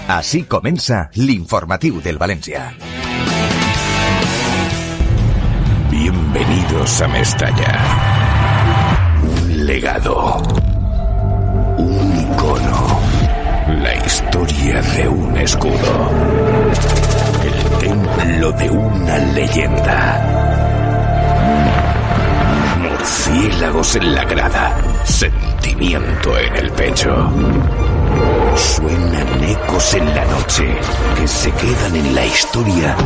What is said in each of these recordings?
Així comença l'informatiu del València. Bienvenidos a Mestalla. Un legado. Un icono. La historia de un escudo. El templo de una leyenda. Murciélagos en la grada. Sentimiento en el pecho. Suenan ecos en la noche que se quedan en la historia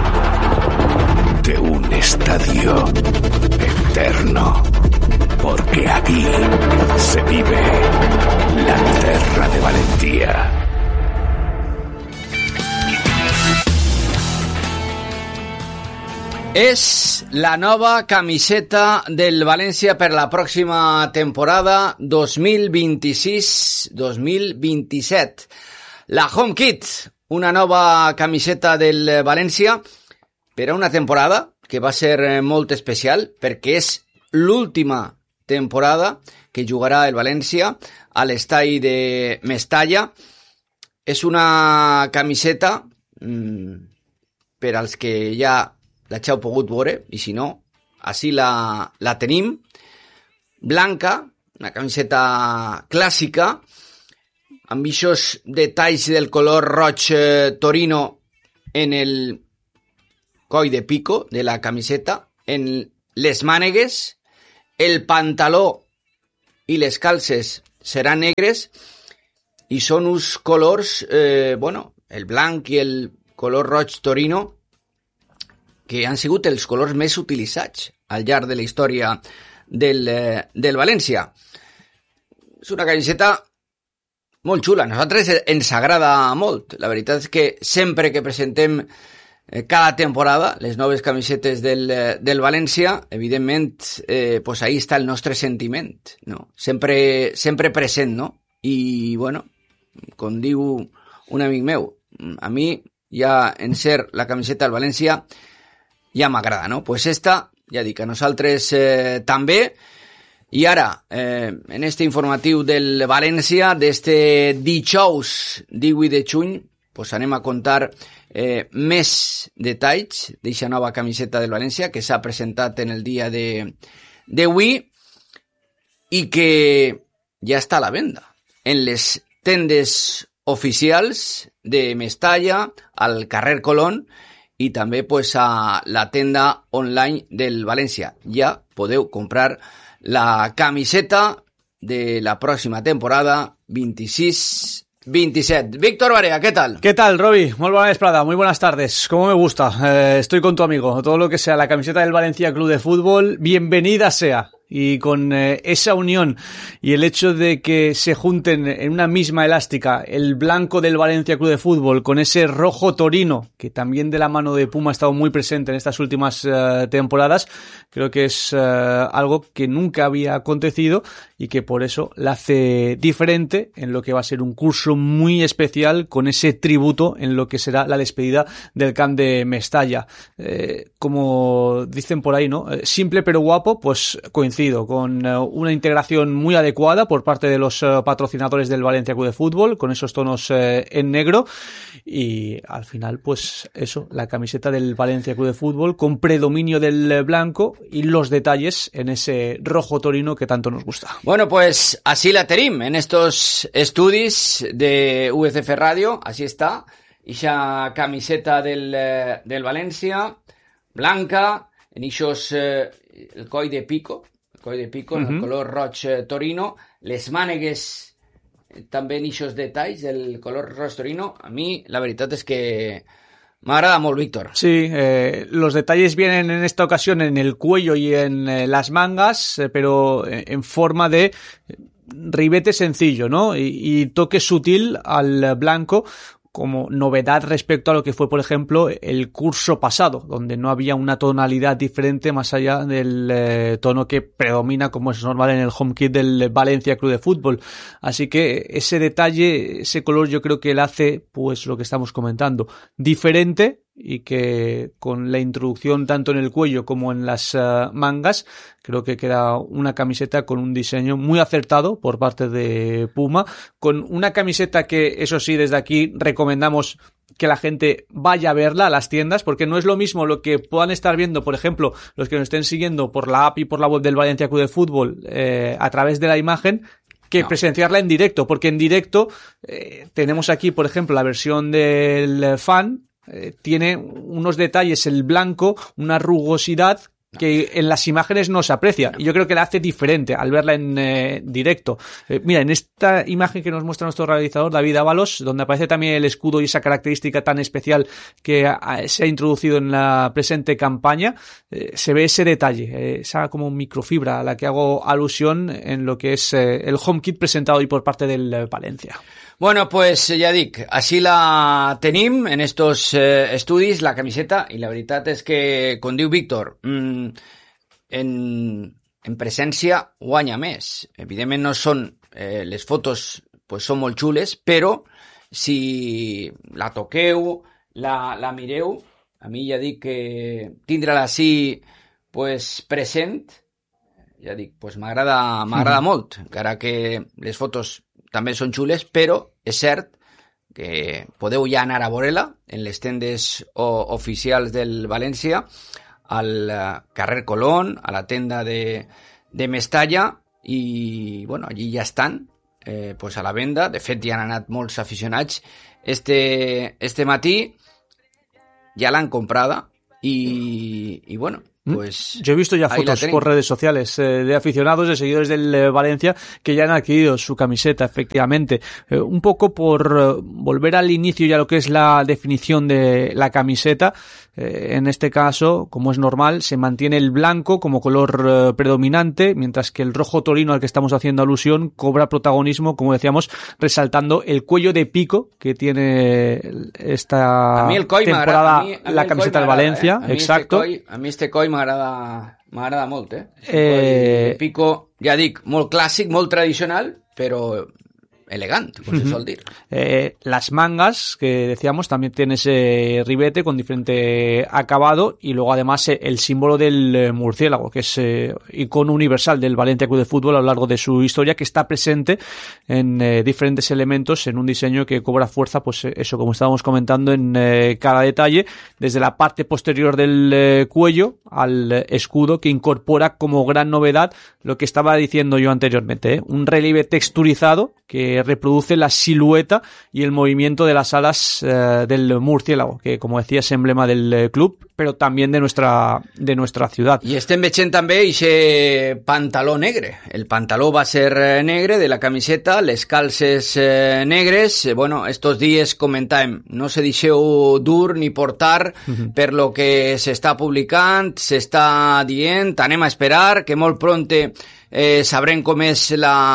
de un estadio eterno. Porque aquí se vive la terra de valentía. És la nova camiseta del València per la pròxima temporada 2026-2027. La Home Kit, una nova camiseta del València per a una temporada que va ser molt especial perquè és l'última temporada que jugarà el València a l'estadi de Mestalla. És una camiseta per als que ja l'heu pogut veure, i si no, així la tenim, blanca, una camiseta clàssica, amb aquests detalls del color roig torino en el coll de pico de la camiseta, en les mànegues, el pantaló i les calces seran negres, i són uns colors, el blanc i el color roig torino, que han sigut els colors més utilitzats al llarg de la història del València. És una camiseta molt xula. A nosaltres ens agrada molt. La veritat és que sempre que presentem cada temporada les noves camisetes del València, evidentment, ahí està el nostre sentiment, no? Sempre present, no? I, com diu un amic meu, a mi ja en ser la camiseta del València ja m'agrada, no? Pues esta, ja dic, a nosaltres també. I ara, en este informatiu del València, d'este dijous 18 de juny, pues anem a contar més detalls d'eixa nova camiseta del València que s'ha presentat en el dia d'avui i que ja està a la venda en les tendes oficials de Mestalla, al carrer Colón, i també a la tenda online del València. Ja podeu comprar la camiseta de la pròxima temporada 26-27. Víctor Barea, ¿qué tal? ¿Qué tal, Roby? Muy buena vesprada, muy buenas tardes. ¿Cómo me gusta? Estoy con tu amigo. Todo lo que sea la camiseta del Valencia Club de Fútbol, bienvenida sea. Y con esa unión y el hecho de que se junten en una misma elástica el blanco del Valencia Club de Fútbol con ese rojo torino, que también de la mano de Puma ha estado muy presente en estas últimas temporadas, creo que es algo que nunca había acontecido y que por eso la hace diferente en lo que va a ser un curso muy especial con ese tributo en lo que será la despedida del Camp de Mestalla. Como dicen por ahí, ¿no? Simple pero guapo, pues coincide con una integración muy adecuada por parte de los patrocinadores del Valencia Club de Fútbol, con esos tonos en negro, y al final pues eso, la camiseta del Valencia Club de Fútbol con predominio del blanco y los detalles en ese rojo torino que tanto nos gusta. Bueno, pues así la tenim en estos estudis de UCF Radio, así está, esa camiseta del Valencia, blanca, en esos el coll de pico, en el color roig torino, les mànegues també en aquests detalls del color roig torino. A mi la veritat és que m'agrada molt, Víctor. Sí, los detalles vienen en esta ocasión en el cuello y en las mangas, pero en forma de ribete sencillo, ¿no? Y toque sutil al blanco, como novedad respecto a lo que fue, por ejemplo, el curso pasado, donde no había una tonalidad diferente más allá del tono que predomina, como es normal, en el home kit del Valencia Club de Fútbol. Así que ese detalle, ese color, yo creo que le hace, pues lo que estamos comentando, diferente y que con la introducción tanto en el cuello como en las mangas, creo que queda una camiseta con un diseño muy acertado por parte de Puma, con una camiseta que, eso sí, desde aquí recomendamos que la gente vaya a verla a las tiendas, porque no es lo mismo lo que puedan estar viendo, por ejemplo, los que nos estén siguiendo por la app y por la web del Valencia Club de Fútbol a través de la imagen, que presenciarla en directo, porque en directo tenemos aquí, por ejemplo, la versión del fan, tiene unos detalles, el blanco, una rugosidad que en las imágenes no se aprecia, y yo creo que la hace diferente al verla en directo. Mira, en esta imagen que nos muestra nuestro realizador David Ábalos, donde aparece también el escudo y esa característica tan especial que se ha introducido en la presente campaña, se ve ese detalle, esa como microfibra a la que hago alusión en lo que es el home kit presentado hoy por parte del Valencia. Bueno, pues ja dic, així la tenim en estos estudis, la camiseta, i la veritat és que, com diu Víctor, en presència guanya més. Evidentment no són, les fotos pues, són molt xules, però si la toqueu, la mireu, a mi ja dic que tindre-la així pues, present, ja dic, pues, m'agrada molt, encara que les fotos també són xules, però és cert que podeu ja anar a veure-la en les tendes oficials del València, al carrer Colón, a la tenda de Mestalla, i bueno, allí ja estan pues a la venda. De fet, ja han anat molts aficionats. Este matí ja l'han comprada i bueno, pues yo he visto ya fotos por redes sociales de aficionados, de seguidores del Valencia que ya han adquirido su camiseta, efectivamente. Un poco por volver al inicio ya lo que es la definición de la camiseta. En este caso, como es normal, se mantiene el blanco como color predominante, mientras que el rojo torino al que estamos haciendo alusión cobra protagonismo, como decíamos, resaltando el cuello de pico que tiene esta temporada la camiseta del Valencia. Exacto. A mi este coi m'agrada molt, el pico, ja dic, molt clàssic, molt tradicional, però elegante, como se suele decir. Las mangas, que decíamos, también tiene ese ribete con diferente acabado, y luego además el símbolo del murciélago, que es icono universal del Valencia Club de Fútbol a lo largo de su historia, que está presente en diferentes elementos en un diseño que cobra fuerza, pues eso, como estábamos comentando, en cada detalle, desde la parte posterior del cuello al escudo, que incorpora como gran novedad lo que estaba diciendo yo anteriormente, un relieve texturizado que reproduce la silueta y el movimiento de las alas del murciélago, que como decía es emblema del club, pero también de nuestra ciudad. I estem veient també ese pantaló negre. El pantaló va ser negre de la camiseta, les calces negres. Bueno, estos dies comentàvem, no se deixeu dur ni portar per lo que s'està publicant, s'està dient, anem a esperar, que molt pronte sabrem com és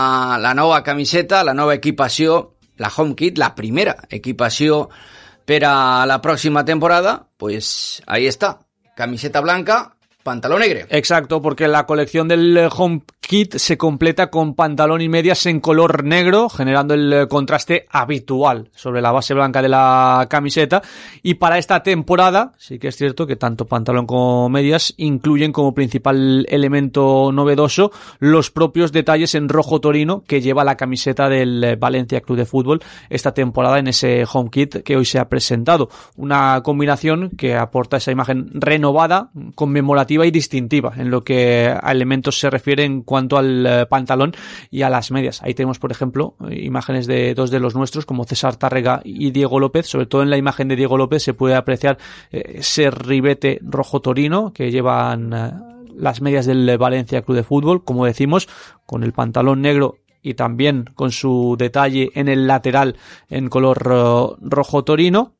la nova camiseta, la nova equipació, la home kit, la primera equipació per a la próxima temporada. Pues ahí está, camiseta blanca, pantalón negro. Exacto, porque la colección del home kit se completa con pantalón y medias en color negro, generando el contraste habitual sobre la base blanca de la camiseta. Y para esta temporada, sí que es cierto que tanto pantalón como medias incluyen como principal elemento novedoso los propios detalles en rojo torino que lleva la camiseta del Valencia Club de Fútbol esta temporada en ese home kit que hoy se ha presentado. Una combinación que aporta esa imagen renovada, conmemorativa y distintiva en lo que a elementos se refiere en cuanto al pantalón y a las medias. Ahí tenemos, por ejemplo, imágenes de dos de los nuestros como César Tárrega y Diego López. Sobre todo en la imagen de Diego López se puede apreciar ese ribete rojo torino que llevan las medias del Valencia Club de Fútbol, como decimos, con el pantalón negro y también con su detalle en el lateral en color rojo torino.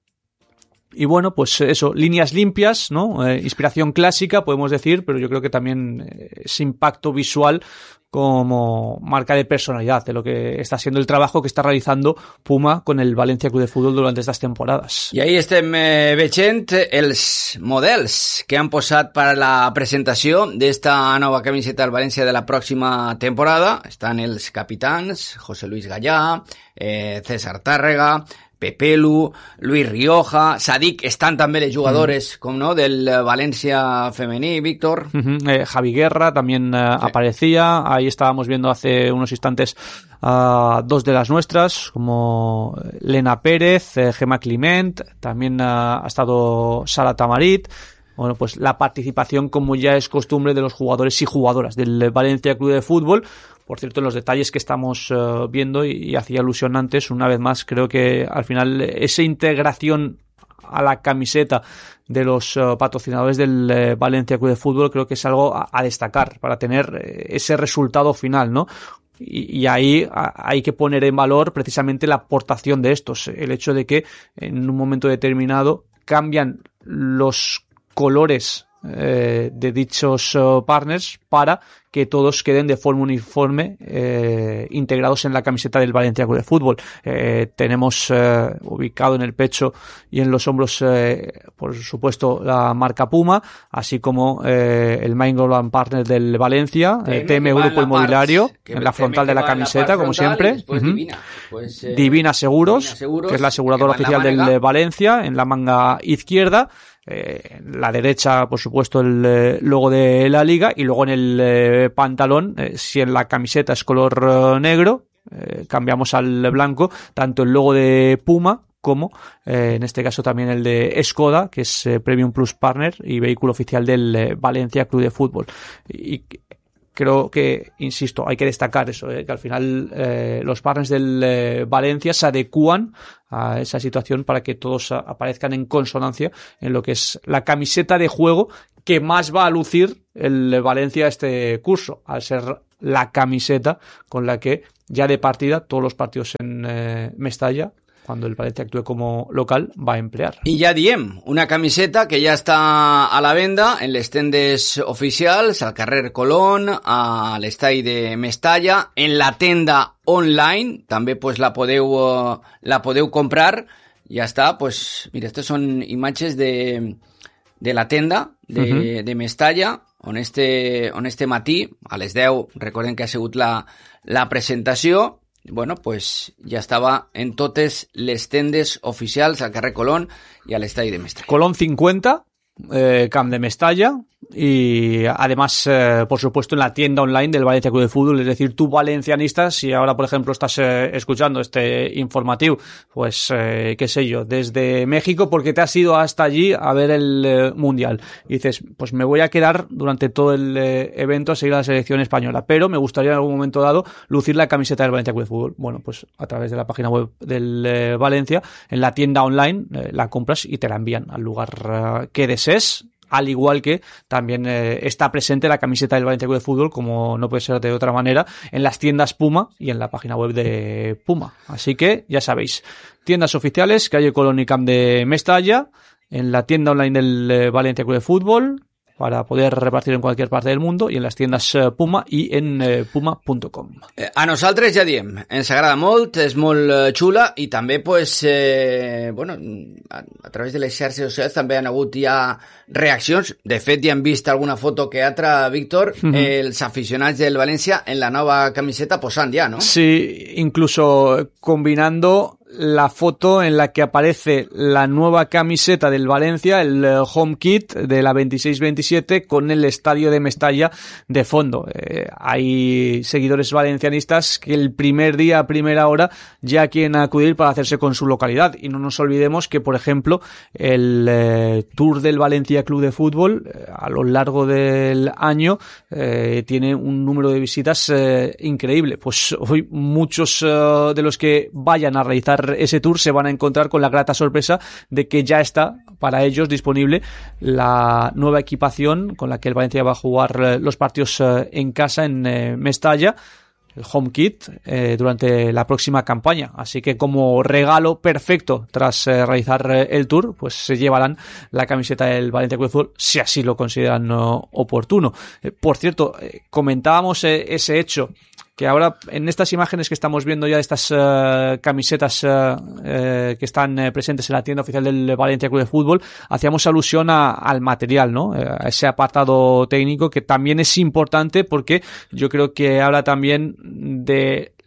Y bueno, pues eso, líneas limpias, ¿no? Inspiración clásica, podemos decir, pero yo creo que también ese impacto visual como marca de personalidad de lo que está siendo el trabajo que está realizando Puma con el Valencia Club de Fútbol durante estas temporadas. I ahí estem veient els models que han posat per a la presentació d'esta nova camiseta del València de la pròxima temporada. Estan els capitans, José Luis Gallà, César Tárrega, Pepelu, Luis Rioja, Sadik, estan també els jugadores, com no, del Valencia femení, Víctor. Javi Guerra también aparecía. Ahí estábamos viendo hace unos instantes dos de las nuestras, como Lena Pérez, Gemma Climent, también ha estado Sara Tamarit. Bueno, pues la participación, como ya es costumbre, de los jugadores y jugadoras del Valencia Club de Fútbol. Por cierto, en los detalles que estamos viendo, y hacía alusión antes, una vez más, creo que al final esa integración a la camiseta de los patrocinadores del Valencia Club de Fútbol creo que es algo a destacar para tener ese resultado final, ¿no? Y ahí hay que poner en valor precisamente la aportación de estos, el hecho de que en un momento determinado cambian los colores de dichos partners para que todos queden de forma uniforme integrados en la camiseta del Valencia Club de Fútbol. Tenemos ubicado en el pecho y en los hombros, por supuesto, la marca Puma, así como el Main Global Partner del Valencia, TM Grupo Inmobiliario, en la frontal de la camiseta, como siempre. Divina Seguros, que es la aseguradora oficial del Valencia, en la manga izquierda. La derecha, por supuesto, el logo de la liga, y luego en el pantalón, si en la camiseta es color negro, cambiamos al blanco, tanto el logo de Puma como en este caso también el de Skoda, que es Premium Plus Partner y vehículo oficial del Valencia Club de Fútbol. Y creo que, insisto, hay que destacar eso, que al final los partners del Valencia se adecúan a esa situación para que todos aparezcan en consonancia en lo que es la camiseta de juego que más va a lucir el Valencia este curso, al ser la camiseta con la que ya de partida todos los partidos en Mestalla, cuando el Valencia actúe como local, va a emplear. I ja diem, una camiseta que ja està a la venda en les tendes oficials, al carrer Colón, a l'estadi de Mestalla, en la tenda online, també pues la podeu comprar. Ja està, pues mira, estas són imatges de la tenda de Mestalla, on este matí, a les 10, recordem que ha sigut la presentació. Bueno, pues ja estava en totes les tendes oficials al carrer Colón i a l'estadi de Mestalla. Colón 50, Camp de Mestalla, y además, por supuesto, en la tienda online del Valencia Club de Fútbol. Es decir, tú valencianista, si ahora, por ejemplo, estás escuchando este informativo, pues, qué sé yo, desde México, porque te has ido hasta allí a ver el Mundial, y dices, pues me voy a quedar durante todo el evento a seguir a la selección española, pero me gustaría en algún momento dado lucir la camiseta del Valencia Club de Fútbol. Bueno, pues a través de la página web del Valencia, en la tienda online, la compras y te la envían al lugar que desees, al igual que también está presente la camiseta del Valencia Club de Fútbol, como no puede ser de otra manera, en las tiendas Puma y en la página web de Puma. Así que ya sabéis, tiendas oficiales, calle Colón y Camp de Mestalla, en la tienda online del Valencia Club de Fútbol, para poder repartir en cualquier parte del mundo, y en las tiendas Puma i en puma.com. A nosaltres ja diem, ens agrada molt, és molt xula, i també, pues, bueno, a través de les xarxes socials també han hagut ja reaccions. De fet, ja hem vist alguna foto que altra, Víctor, els aficionats del València en la nova camiseta posant ja, ¿no? Sí, incluso combinando la foto en la que aparece la nueva camiseta del Valencia, el home kit de la 26-27, con el estadio de Mestalla de fondo. Hay seguidores valencianistas que el primer día, a primera hora, ya quieren acudir para hacerse con su localidad. Y no nos olvidemos que, por ejemplo, el Tour del Valencia Club de Fútbol, a lo largo del año, tiene un número de visitas increíble. Pues hoy muchos de los que vayan a realizar ese tour se van a encontrar con la grata sorpresa de que ya está para ellos disponible la nueva equipación con la que el Valencia va a jugar los partidos en casa en Mestalla, el home kit, durante la próxima campaña. Así que como regalo perfecto tras realizar el tour, pues se llevarán la camiseta del Valencia Club de Fútbol, si así lo consideran oportuno. Por cierto, comentábamos ese hecho, que ahora en estas imágenes que estamos viendo ya de estas camisetas que están presentes en la tienda oficial del Valencia Club de Fútbol, hacíamos alusión al material, ¿no? A ese apartado técnico, que también es importante, porque yo creo que habla también de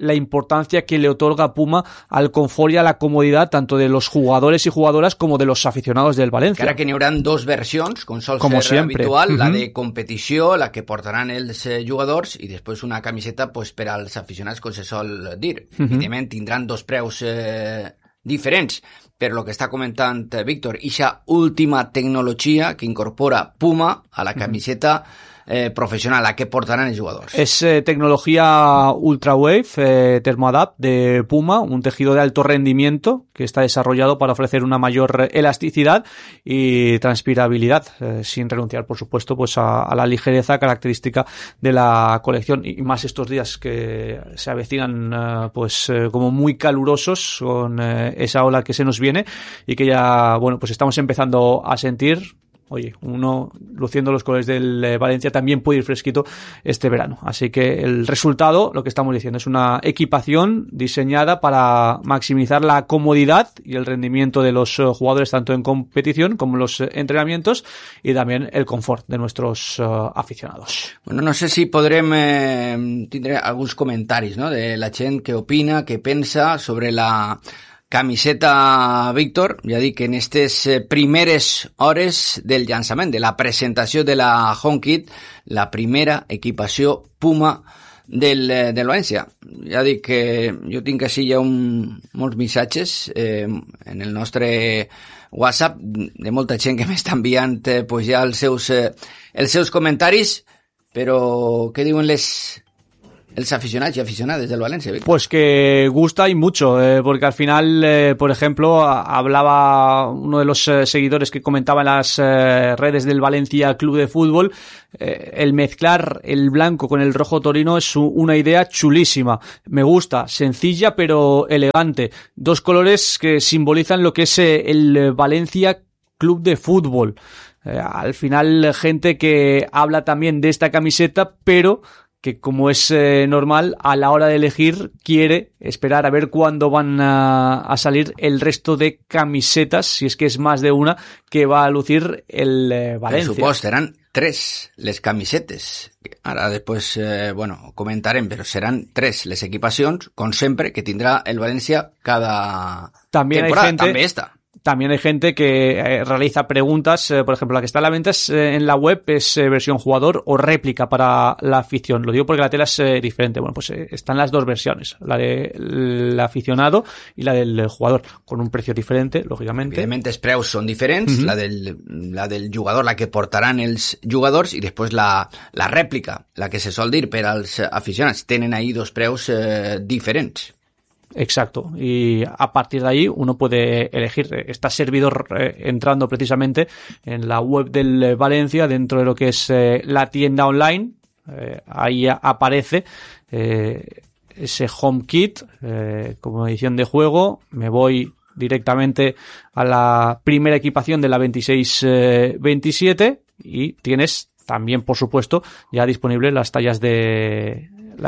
la importancia que le otorga Puma al confort y a la comodidad tanto de los jugadores y jugadoras como de los aficionados del València. Encara que n'hi haurà dos versions, com sol ser habitual, la de competició, la que portaran els jugadors, i després una camiseta pues, per als aficionats, com se sol dir. Evidentment tindran dos preus diferents, però el que està comentant Víctor, ixa última tecnologia que incorpora Puma a la camiseta profesional, la que portarán los jugadores. Es tecnología Ultrawave Thermoadapt de Puma, un tejido de alto rendimiento que está desarrollado para ofrecer una mayor elasticidad y transpirabilidad, sin renunciar, por supuesto, pues a la ligereza característica de la colección, y más estos días que se avecinan como muy calurosos con esa ola que se nos viene y que ya, bueno, pues estamos empezando a sentir. Oye, uno luciendo los colores del Valencia también puede ir fresquito este verano. Así que el resultado, lo que estamos diciendo, es una equipación diseñada para maximizar la comodidad y el rendimiento de los jugadores tanto en competición como en los entrenamientos, y también el confort de nuestros aficionados. Bueno, no sé si podrem tindre alguns comentaris, no?, de la gent que opina, que pensa sobre la camiseta Víctor. Ja dic que en aquestes primeres hores del llançament, de la presentació de la Home Kit, la primera equipació Puma del València. Ja dic que jo tinc així ja molts missatges en el nostre WhatsApp de molta gent que m'està enviant pues ja els seus comentaris, però què diuen els aficionados y aficionadas del Valencia? Pues que gusta y mucho, porque al final, por ejemplo, hablaba uno de los seguidores que comentaba en las redes del Valencia Club de Fútbol, el mezclar el blanco con el rojo torino es una idea chulísima. Me gusta, sencilla pero elegante. Dos colores que simbolizan lo que es el Valencia Club de Fútbol. Al final, gente que habla también de esta camiseta, pero que, como es normal, a la hora de elegir quiere esperar a ver cuándo van a salir el resto de camisetas, si es que es más de una, que va a lucir el Valencia. Per supost, seran 3 les camisetes. Ara després, comentarem, però seran 3 les equipacions, com sempre, que tindrà el València cada temporada. També esta. También hay gente que realiza preguntas, por ejemplo, la que está a la venta en la web es versión jugador o réplica para la afición. Lo digo porque la tela es diferente. Bueno, pues están las dos versiones, la del aficionado y la del jugador, con un precio diferente, lógicamente. Evidentment els preus són diferents, la del jugador, la que portaran els jugadors, i després la rèplica, la que se sol dir per als aficionats. Tenen ahí dos preus diferents. Exacto, y a partir de ahí uno puede elegir. Está servidor entrando precisamente en la web del Valencia, dentro de lo que es la tienda online. Ahí aparece ese Home Kit como edición de juego. Me voy directamente a la primera equipación de la 26-27 y tienes también, por supuesto, ya disponibles las tallas de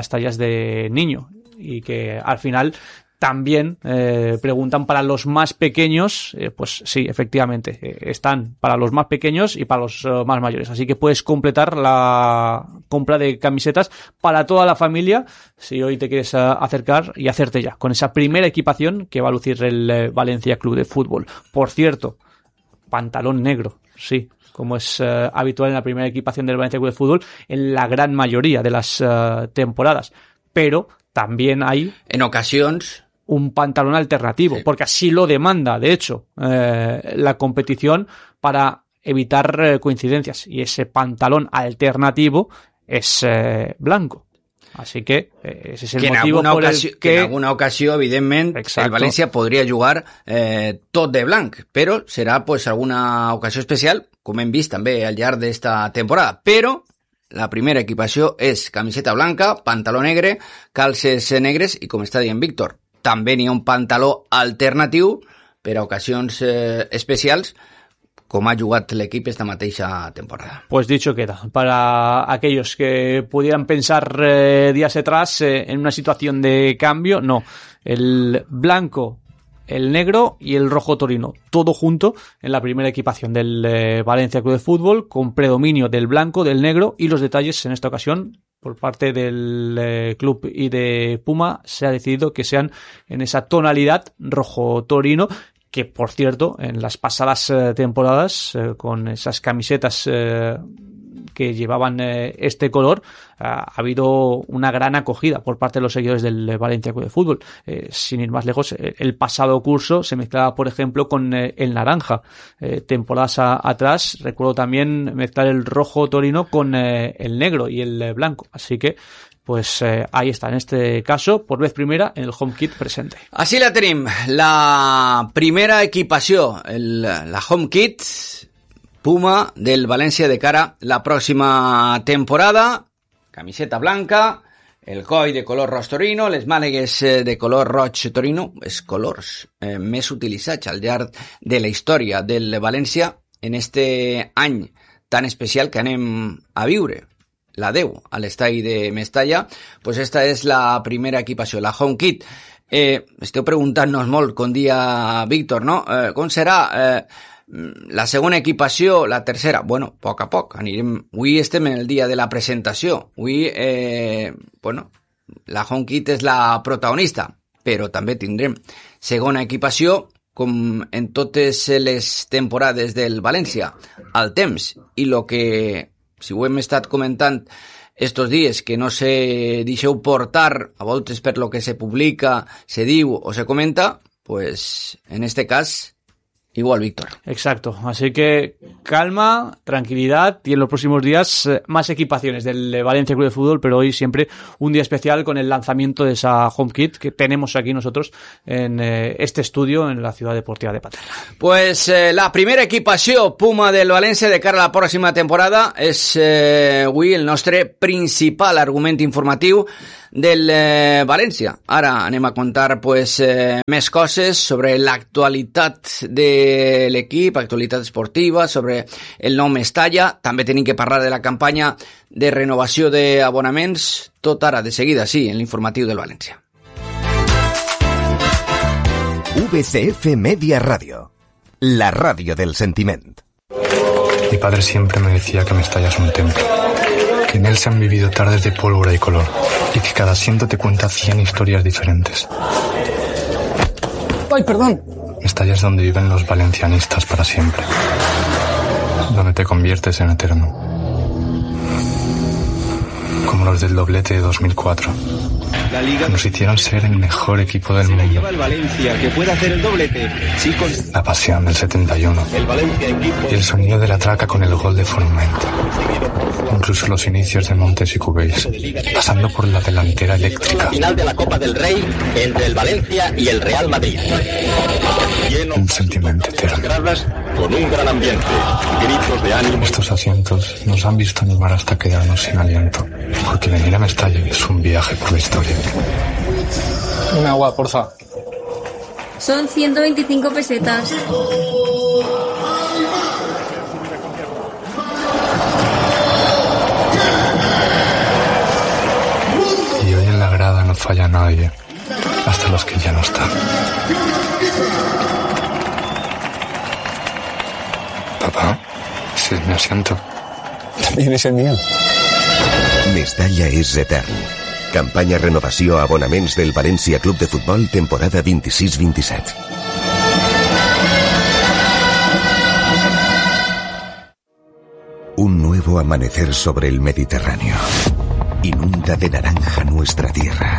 niño. Y que al final también preguntan para los más pequeños, pues sí, efectivamente, están para los más pequeños y para los más mayores, así que puedes completar la compra de camisetas para toda la familia si hoy te quieres acercar y hacerte ya con esa primera equipación que va a lucir el Valencia Club de Fútbol. Por cierto, pantalón negro, sí, como es habitual en la primera equipación del Valencia Club de Fútbol en la gran mayoría de las temporadas, pero también hay en ocasiones un pantalón alternativo, porque así lo demanda, de hecho, la competición, para evitar coincidencias, y ese pantalón alternativo es blanco. Así que ese es el motivo por el que... en alguna ocasió, evidentment, el València podria jugar tot de blanc, però serà pues alguna ocasió especial, com hem vist també al llarg d'esta temporada. Però la primera equipació és camiseta blanca, pantaló negre, calces negres i, com està dient Víctor, també n'hi ha un pantaló alternatiu per a ocasions especials, com ha jugat l'equip esta mateixa temporada. Pues dicho queda. Para aquellos que pudieran pensar días atrás en una situación de cambio, no. El blanco, el negro y el rojo torino, todo junto en la primera equipación del Valencia Club de Fútbol, con predominio del blanco, del negro, y los detalles en esta ocasión por parte del club y de Puma se ha decidido que sean en esa tonalidad rojo torino, que por cierto en las pasadas temporadas con esas camisetas que llevaban este color ha habido una gran acogida por parte de los seguidores del Valencia Club de Fútbol. Sin ir más lejos, el pasado curso se mezclaba, por ejemplo, con el naranja. Temporadas atrás recuerdo también mezclar el rojo torino con el negro y el blanco. Así que pues ahí está, en este caso, por vez primera, en el Home Kit presente. Així la tenim, la primera equipació, la Home Kit Puma del València de cara a la pròxima temporada. Camiseta blanca, el coll de color roig torino, les mànegues de color roig torino, els colors més utilitzats al llarg de la història del València en este any tan especial que anem a viure, la 10 a l'estadi de Mestalla. Pues esta és la primera equipació, la Home Kit. Esteu preguntant-nos molt, com dia Víctor, no? Com serà la segona equipació, la tercera? Bueno, a poc anirem. Avui estem en el dia de la presentació. Avui, la Home Kit és la protagonista, però també tindrem segona equipació, com en totes les temporades del València, al temps. I lo que, si ho hem estat comentant estos dies, que no se deixeu portar a voltes per lo que se publica, se diu o se comenta, pues en este cas igual, Víctor. Exacto, así que calma, tranquilidad y en los próximos días más equipaciones del Valencia Club de Fútbol, pero hoy siempre un día especial con el lanzamiento de esa Home Kit que tenemos aquí nosotros en este estudio en la ciudad deportiva de Paterna. Pues la primera equipació Puma del València de cara a la pròxima temporada és avui el nostre principal argument informatiu del València. Ara anem a contar pues més coses sobre l'actualitat de l'equip, actualitat esportiva, sobre el nou Mestalla. També tenim que parlar de la campanya de renovació d'abonaments. Tot ara, de seguida, sí, en l'informatiu del València. VCF Media Radio, la radio del sentiment. Mi padre siempre me decía que Mestalla es un templo, que en él se han vivido tardes de pólvora y color, y que cada asiento te cuenta 100 historias diferentes. ¡Ay, perdón! Mestalla es donde viven los valencianistas para siempre, donde te conviertes en eterno. Como los del doblete de 2004. La Liga nos hicieron ser el mejor equipo del mundo. Lleva el Valencia, que puede hacer el doblete. Sí, con... La pasión del 71. El Valencia equipo. Y el sonido de la traca con el gol de Forment. Incluso los inicios de Montes y Cubells, pasando por la delantera eléctrica. La final de la Copa del Rey entre el Valencia y el Real Madrid. Un sentimiento eterno. Con un gran ambiente, gritos de ánimo. Estos asientos nos han visto animar hasta quedarnos sin aliento, porque venir a Mestalla es un viaje por la historia. Un agua, porfa. Son 125 pesetas. Y hoy en la grada no falla nadie, hasta los que ya no están. Papá, ese es mi asiento. También es el mío. Mestalla és etern. Campanya renovació a abonaments del València Club de Futbol temporada 26-27. Un nuevo amanecer sobre el Mediterráneo. Inunda de naranja nuestra tierra.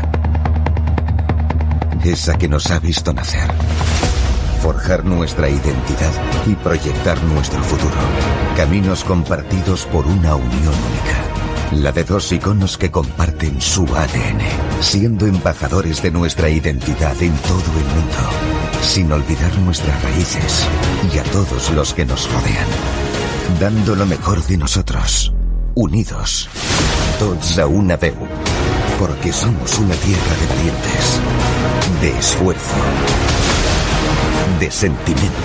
Esa que nos ha visto nacer. Forjar nuestra identidad y proyectar nuestro futuro. Caminos compartidos por una unión única. La de dos iconos que comparten su ADN, siendo embajadores de nuestra identidad en todo el mundo, sin olvidar nuestras raíces y a todos los que nos rodean, dando lo mejor de nosotros, unidos, tots a una veu, porque somos una tierra de valientes, de esfuerzo, de sentimiento,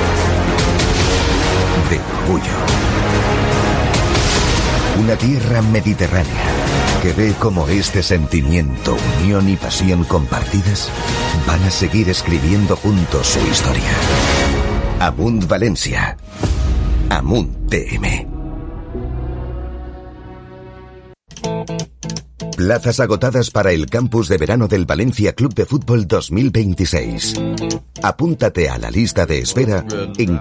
de orgullo. Una tierra mediterránea que ve cómo este sentimiento, unión y pasión compartidas van a seguir escribiendo juntos su historia. Amunt Valencia. Amunt TM. Plazas agotadas para el campus de verano del Valencia Club de Fútbol 2026. Apúntate a la lista de espera en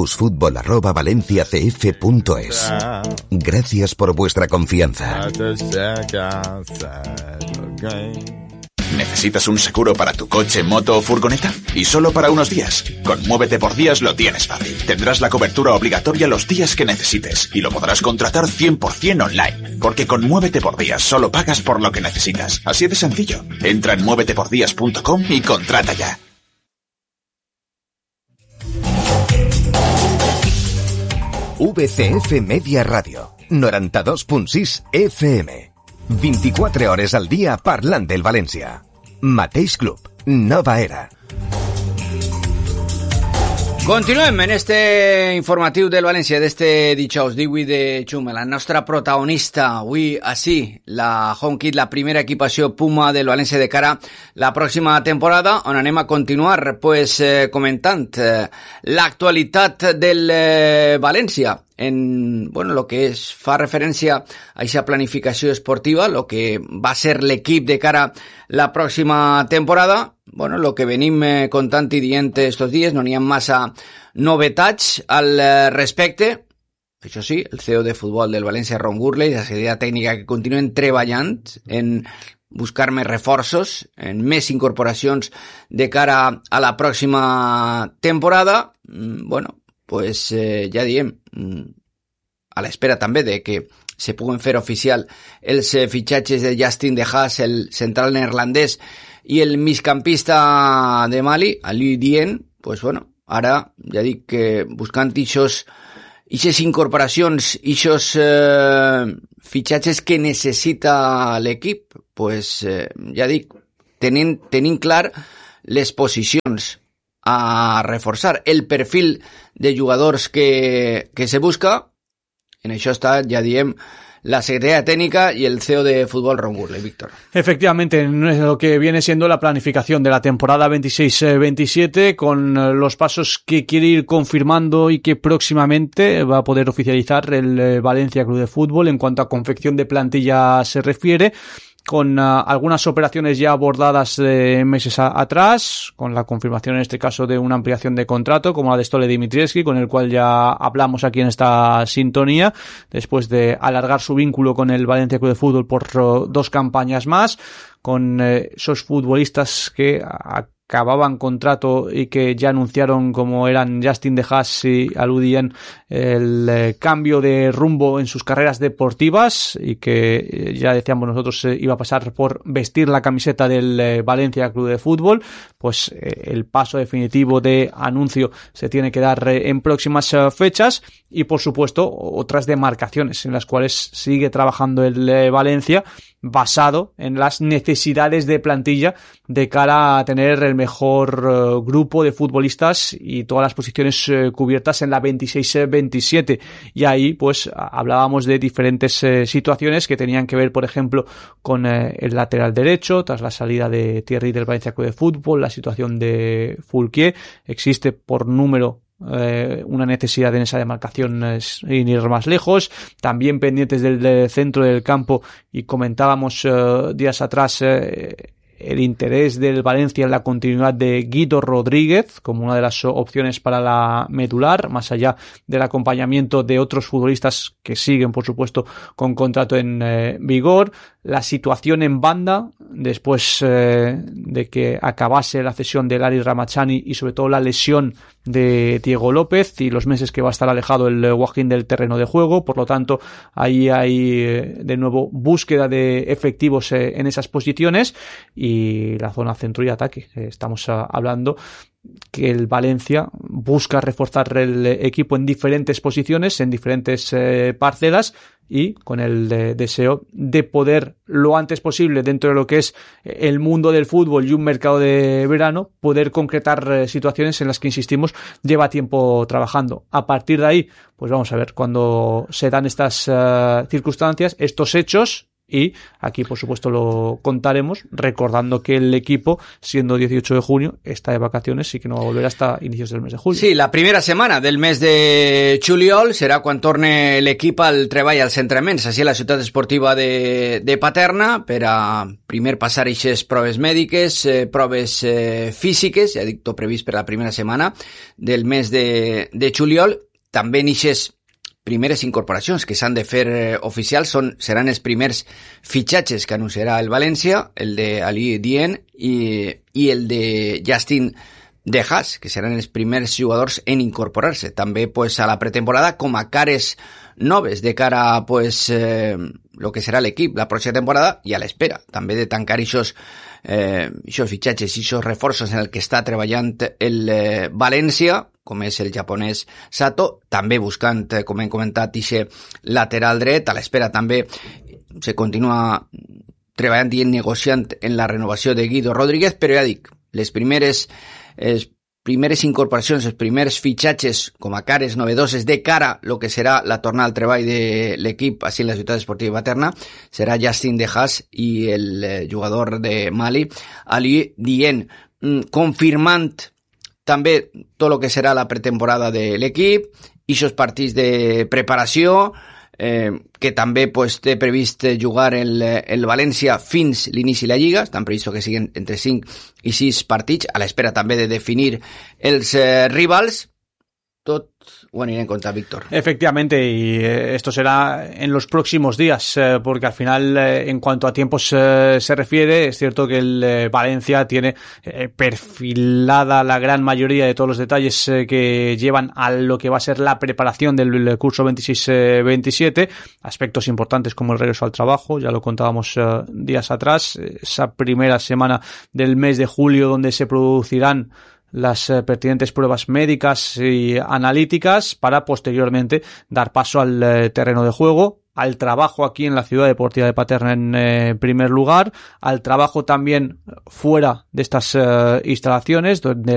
campusfutbol@valenciacf.es. Gracias por vuestra confianza. ¿Necesitas un seguro para tu coche, moto o furgoneta? Y solo para unos días. Con Muévete por Días lo tienes fácil. Tendrás la cobertura obligatoria los días que necesites y lo podrás contratar 100% online. Porque con Muévete por Días solo pagas por lo que necesitas. Así de sencillo. Entra en muévetepordías.com y contrata ya. VCF Media Radio, 92.6 FM. 24 hores al dia parlant del València. Mateix club, nova era. Continuem en este informatiu del València d'este dijous 18 de juny. La nostra protagonista avui així, la Home Kit, la primera equipació Puma del València de cara la pròxima temporada, on anem a continuar comentant l'actualitat del València en lo que fa referència a aquesta planificació esportiva, lo que va ser l'equip de cara la pròxima temporada. Lo que venim contant i dient estos dies, no n'hi ha massa novetats al respecte. Això sí, el CEO de futbol del València, Ron Gurley, la secretaria tècnica, que continuen treballant en buscar més reforços, en més incorporacions de cara a la pròxima temporada. Ja diem, a l'espera també de que se puguen fer oficial els fitxatges de Justin De Haas, el central neerlandès, i el migcampista de Mali, Aliou Dieng. Ara ja dic que buscant ixes incorporacions, ixos fitxatges que necessita l'equip, ja dic, tenint clar les posicions a reforçar, el perfil de jugadors que se busca. En això està, ja diem, la secretaria técnica y el CEO de fútbol, Ron Gurley. Víctor. Efectivamente, lo que viene siendo la planificación de la temporada 26-27 con los pasos que quiere ir confirmando y que próximamente va a poder oficializar el Valencia Club de Fútbol en cuanto a confección de plantilla se refiere, con algunas operaciones ya abordadas meses atrás, con la confirmación en este caso de una ampliación de contrato como la de Stole Dimitrievski, con el cual ya hablamos aquí en esta sintonía, después de alargar su vínculo con el Valencia Club de Fútbol por 2 campañas más, con esos futbolistas que acababan contrato y que ya anunciaron, como eran Justin De Haas y Aliou Dieng, el cambio de rumbo en sus carreras deportivas, y que ya decíamos nosotros iba a pasar por vestir la camiseta del Valencia Club de Fútbol. Pues el paso definitivo de anuncio se tiene que dar en próximas fechas, y por supuesto otras demarcaciones en las cuales sigue trabajando el Valencia, basado en las necesidades de plantilla de cara a tener el mejor grupo de futbolistas y todas las posiciones cubiertas en la 26-27. Y ahí pues hablábamos de diferentes situaciones que tenían que ver, por ejemplo, con el lateral derecho, tras la salida de Thierry del Valencia Club de Fútbol, la situación de Foulquier. Existe por número una necesidad en esa demarcación sin ir más lejos. También pendientes del centro del campo, y comentábamos días atrás el interés del Valencia en la continuidad de Guido Rodríguez como una de las opciones para la medular, más allá del acompañamiento de otros futbolistas que siguen, por supuesto, con contrato en vigor. La situación en banda, después de que acabase la cesión de Larry Ramazani y sobre todo la lesión de Diego López y los meses que va a estar alejado el Joaquín del terreno de juego. Por lo tanto, ahí hay de nuevo búsqueda de efectivos en esas posiciones, y la zona centro y ataque. Estamos hablando que el Valencia busca reforzar el equipo en diferentes posiciones, en diferentes parcelas, y con el deseo de poder lo antes posible, dentro de lo que es el mundo del fútbol y un mercado de verano, poder concretar situaciones en las que, insistimos, lleva tiempo trabajando. A partir de ahí, pues vamos a ver cuando se dan estas circunstancias, estos hechos, y aquí por supuesto lo contaremos, recordando que el equipo, siendo 18 de junio, está de vacaciones y que no va a volver hasta inicios del mes de julio. Sí, la primera setmana del mes de juliol serà quan torne l'equip al treball als entrenaments, així a la ciutat esportiva de Paterna, per a primer passar aquestes proves mèdiques, proves físiques, ja dic, tot previst per la primera setmana del mes de juliol. També en aquestes primeres incorporacions que s'han de fer oficials seran els primers fitxatges que anunciarà el València, el de Ali Dieng i el de Justin De Haas, que seran els primers jugadors en incorporar-se. També pues, a la pretemporada com a cares noves de cara a pues, lo que serà l'equip la pròxima temporada i a l'espera també de tancar aquests fitxatges i aquests reforços en el que està treballant el València, com és el japonès Sato, també buscant, com hem comentat, aquest lateral dret. A l'espera també se continua treballant i negociant en la renovació de Guido Rodríguez, però ja dic, les primeres incorporacions, els primers fitxatges com a cares novedoses de cara a lo que serà la tornada al treball de l'equip així en la ciutat esportiva Paterna serà Justin De Haas i el jugador de Mali, Ali Dieng, confirmant també tot el que serà la pretemporada de l'equip i aquests partits de preparació que també pues, té previst jugar el València fins l'inici de la Lliga. Estan previstos que siguin entre 5 i 6 partits, a l'espera també de definir els rivals. Tot ho aniré en contra, Víctor. Efectivamente, y esto será en los próximos días, porque al final, en cuanto a tiempos se refiere, es cierto que el Valencia tiene perfilada la gran mayoría de todos los detalles que llevan a lo que va a ser la preparación del curso 26-27, aspectos importantes como el regreso al trabajo, ya lo contábamos días atrás, esa primera semana del mes de julio donde se producirán las pertinentes pruebas médicas y analíticas para posteriormente dar paso al terreno de juego, al trabajo aquí en la ciudad deportiva de Paterna en primer lugar, al trabajo también fuera de estas instalaciones donde